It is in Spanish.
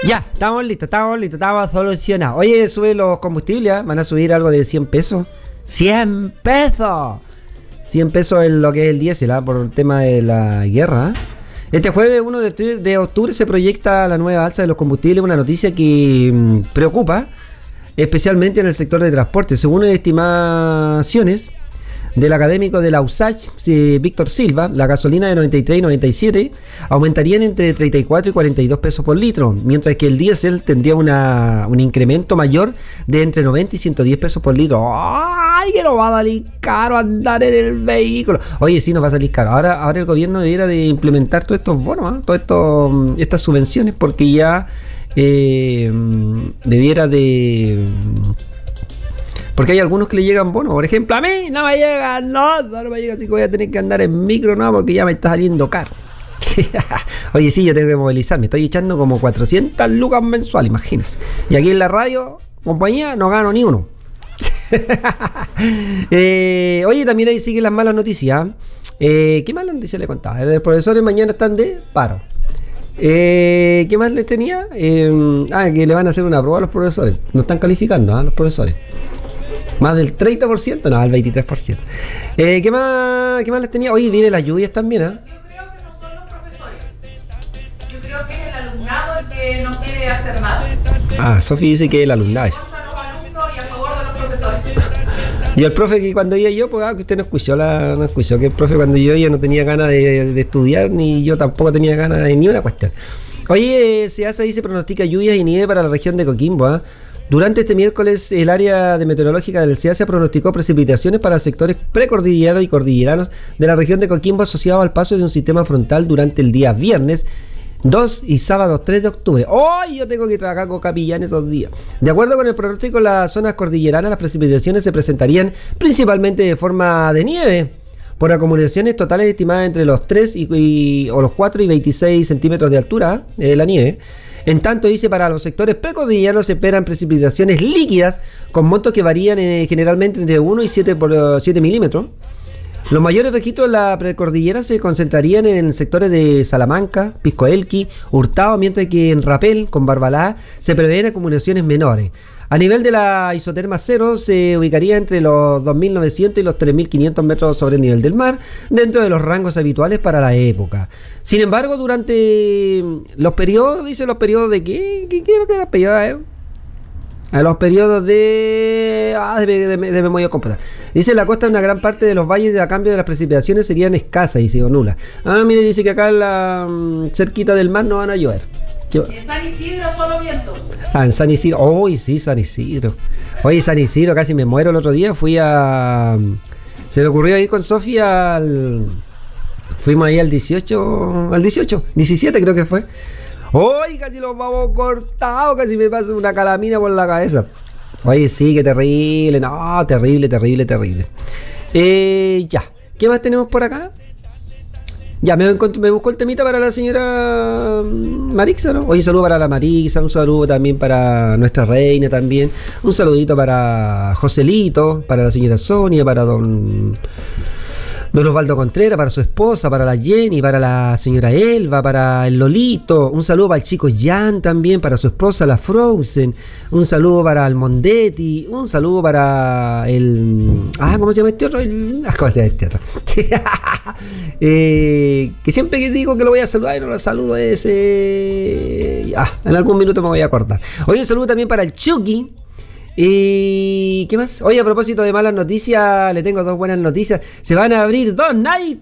Ya, estamos solucionados. Oye, sube los combustibles, ¿eh? Van a subir algo de 100 pesos. ¡100 pesos! 100 pesos en lo que es el diésel, ¿eh? Por el tema de la guerra, ¿eh? Este jueves 1 de octubre se proyecta la nueva alza de los combustibles, una noticia que preocupa, especialmente en el sector de transporte. Según estimaciones del académico de la USACH, Víctor Silva, la gasolina de 93 y 97 aumentarían entre 34 y 42 pesos por litro, mientras que el diésel tendría un incremento mayor de entre 90 y 110 pesos por litro. ¡Ay, que nos va a salir caro andar en el vehículo! Oye, sí, nos va a salir caro. Ahora el gobierno debiera de implementar todos estos bonos, estas subvenciones, porque ya debiera de... Porque hay algunos que le llegan bonos. Por ejemplo, a mí no me llegan, no me llega, así que voy a tener que andar en micro, no, porque ya me está saliendo caro. Oye, sí, yo tengo que movilizarme. Estoy echando como 400 lucas mensual, imagínense. Y aquí en la radio, compañía, no gano ni uno. Oye, también ahí siguen las malas noticias. ¿Qué malas noticias le contaba? Los profesores mañana están de paro. ¿Qué más les tenía? Que le van a hacer una prueba a los profesores. No están calificando, los profesores. Más del 30%, no, el 23%. ¿Qué más les tenía? Oye, vienen las lluvias también, Yo creo que no son los profesores. Yo creo que es el alumnado el que no quiere hacer nada. Sofi dice que el alumnado es. Contra los alumnos y a favor de los profesores. Y el profe que cuando iba yo, pues que usted no escuchó que el profe cuando yo no tenía ganas de estudiar, ni yo tampoco tenía ganas de ni una cuestión. Oye, SEASA dice pronostica lluvias y nieve para la región de Coquimbo, Durante este miércoles, el área de meteorológica del SEASA pronosticó precipitaciones para sectores precordilleranos y cordilleranos de la región de Coquimbo asociado al paso de un sistema frontal durante el día viernes 2 y sábado 3 de octubre. ¡Hoy yo tengo que trabajar con capillán esos días! De acuerdo con el pronóstico, en las zonas cordilleranas las precipitaciones se presentarían principalmente de forma de nieve, por acumulaciones totales estimadas entre los 3 o los 4 y 26 centímetros de altura, la nieve. En tanto, dice, para los sectores precordilleranos se esperan precipitaciones líquidas con montos que varían generalmente entre 1 y 7 milímetros. Los mayores registros de la precordillera se concentrarían en sectores de Salamanca, Piscoelqui, Hurtado, mientras que en Rapel, con Barbalá, se prevén acumulaciones menores. A nivel de la isoterma cero se ubicaría entre los 2.900 y los 3.500 metros sobre el nivel del mar, dentro de los rangos habituales para la época. Sin embargo, durante los periodos, dice los periodos de ¿qué? ¿Qué quiero que era periodo? A los periodos de memoria cómputa. Dice la costa, una gran parte de los valles a cambio de las precipitaciones serían escasas, dice, o nulas. Mire, dice que acá cerquita del mar no van a llover. En San Isidro solo viento. En San Isidro. Uy, sí, San Isidro. Oye, San Isidro, casi me muero el otro día. Se le ocurrió ir con Sofía fuimos ahí al 17 creo que fue. ¡Uy! Casi los vamos cortados, casi me pasa una calamina por la cabeza. Oye, sí, qué terrible. No, terrible. Ya. ¿Qué más tenemos por acá? Ya, me buscó el temita para la señora Marixa, ¿no? Oye, saludo para la Marixa, un saludo también para nuestra reina también. Un saludito para Joselito, para la señora Sonia, para don Osvaldo Contreras, para su esposa, para la Jenny, para la señora Elba, para el Lolito. Un saludo para el chico Jan también, para su esposa, la Frozen. Un saludo para el Mondetti. Un saludo para el... ¿cómo se llama este otro? ¿Cómo se llama este otro? Que siempre que digo que lo voy a saludar, no lo saludo ese... en algún minuto me voy a acordar. Oye, un saludo también para el Chucky. ¿Y qué más? Oye, a propósito de malas noticias, le tengo dos buenas noticias. Se van a abrir dos night